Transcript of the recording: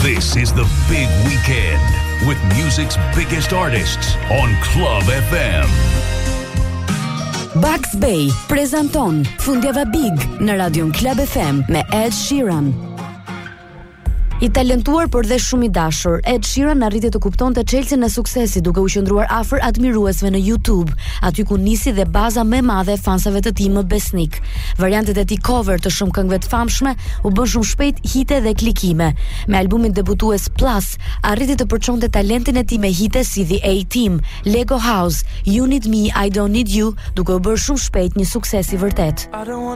This is the big weekend with music's biggest artists on Club FM. Bugs Bay prezanton Fundjava Big në Radion Club FM me Ed Sheeran. I talentuar por dhe shumë i dashur, Ed Sheeran arriti të kuptonte çelësin e suksesit duke u qëndruar afër admiruesve në YouTube, aty ku nisi dhe baza më e madhe e fansave të tij më besnik. Variantet e tij cover të shumë këngëve të famshme u bën shumë shpejt hite dhe klikime. Me albumin debutues Plus, arriti të përçonte talentin e tij me hite si The A-Team, Lego House, You Need Me, I Don't Need You, duke u bërë shumë shpejt një sukses i vërtet.